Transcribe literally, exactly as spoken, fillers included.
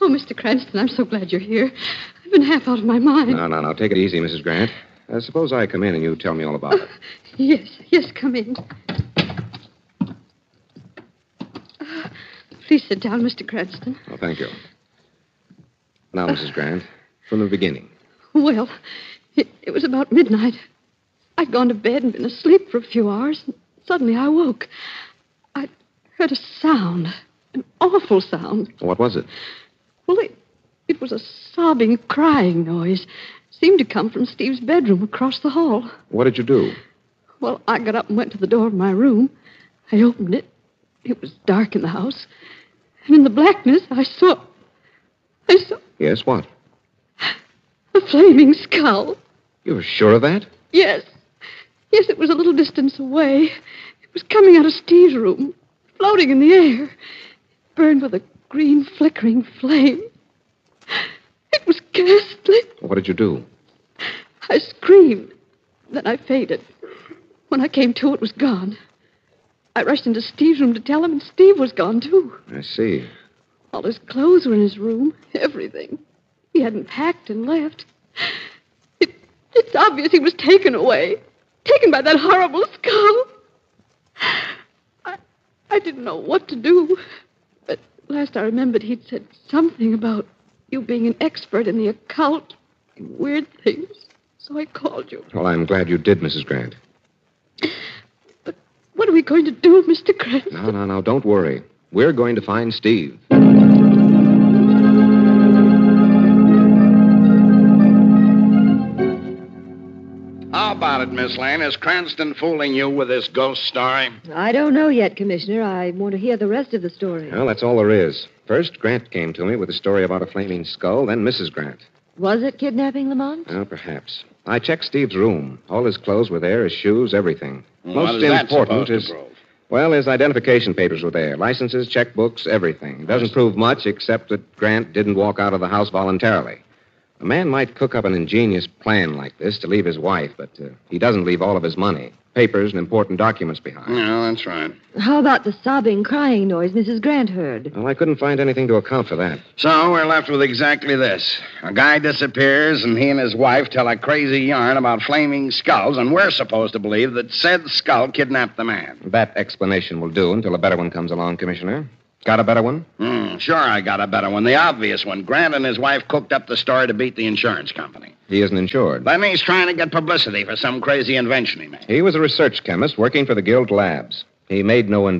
Mister Cranston, I'm so glad you're here. I've been half out of my mind. No, no, no. Take it easy, Missus Grant. Uh, suppose I come in and you tell me all about it. Yes, yes, come in. Uh, please sit down, Mister Cranston. Oh, thank you. Now, Missus Grant, from the beginning. Well, it, it was about midnight. I'd gone to bed and been asleep for a few hours. And suddenly I woke. I heard a sound, an awful sound. What was it? Well, it, it was a sobbing, crying noise. Seemed to come from Steve's bedroom across the hall. What did you do? Well, I got up and went to the door of my room. I opened it. It was dark in the house. And in the blackness, I saw... I saw... Yes, what? A flaming skull. You're sure of that? Yes. Yes, it was a little distance away. It was coming out of Steve's room, floating in the air. It burned with a green, flickering flame. It was ghastly. What did you do? I screamed. Then I fainted. When I came to, it was gone. I rushed into Steve's room to tell him, and Steve was gone, too. I see. All his clothes were in his room. Everything. He hadn't packed and left. It, it's obvious he was taken away. Taken by that horrible skull. I, I didn't know what to do. But last I remembered, he'd said something about you being an expert in the occult and weird things. So I called you. Well, I'm glad you did, Missus Grant. But what are we going to do, Mister Cranston? No, no, no, don't worry. We're going to find Steve. How about it, Miss Lane? Is Cranston fooling you with this ghost story? I don't know yet, Commissioner. I want to hear the rest of the story. Well, that's all there is. First, Grant came to me with a story about a flaming skull, then Missus Grant. Was it kidnapping, Lamont? Well, perhaps. I checked Steve's room. All his clothes were there, his shoes, everything. What Most is that important supposed is... to prove? Well, his identification papers were there. Licenses, checkbooks, everything. Doesn't prove much except that Grant didn't walk out of the house voluntarily. A man might cook up an ingenious plan like this to leave his wife, but uh, he doesn't leave all of his money, papers, and important documents behind. Yeah, that's right. How about the sobbing, crying noise Missus Grant heard? Well, I couldn't find anything to account for that. So we're left with exactly this. A guy disappears, and he and his wife tell a crazy yarn about flaming skulls, and we're supposed to believe that said skull kidnapped the man. That explanation will do until a better one comes along, Commissioner. Got a better one? Hmm, sure, I got a better one. The obvious one. Grant and his wife cooked up the story to beat the insurance company. He isn't insured. Then he's trying to get publicity for some crazy invention he made. He was a research chemist working for the Guild Labs. He made no